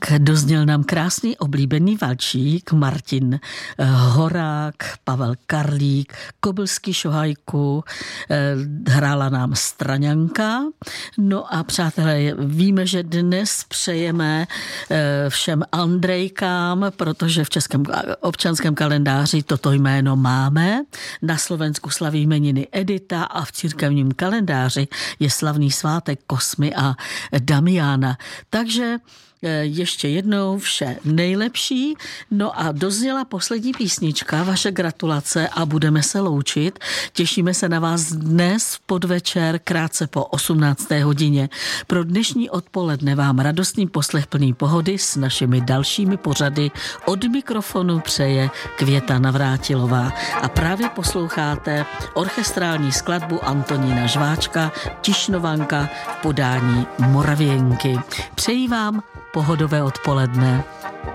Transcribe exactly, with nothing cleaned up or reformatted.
dozněl nám krásný oblíbený valčík Martin Horák, Pavel Karlík, Kobylský Šohajku, hrála nám Straňanka. No a přátelé, víme, že dnes přejeme všem Andrejkám, protože v českém občanském kalendáři toto jméno máme. Na Slovensku slaví jmeniny Edita a v církevním kalendáři je slavný svátek Kosmy a Damiana. Takže ještě jednou vše nejlepší. No a dozněla poslední písnička, vaše gratulace a budeme se loučit. Těšíme se na vás dnes v podvečer krátce po osmnácté hodině. Pro dnešní odpoledne vám radostný poslech plný pohody s našimi dalšími pořady. Od mikrofonu přeje Květa Navrátilová. A právě posloucháte orchestrální skladbu Antonína Žváčka Tišnovanka v podání Moravěnky. Přeji vám pohodové odpoledne.